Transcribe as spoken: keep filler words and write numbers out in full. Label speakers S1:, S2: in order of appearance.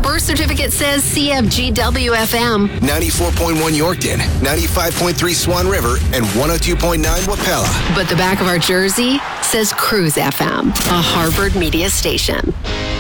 S1: birth certificate says C F G W F M.
S2: ninety-four point one Yorkton, ninety-five point three Swan River, and one oh two point nine Wapella.
S1: But the back of our jersey says Cruise F M, a Harvard media station.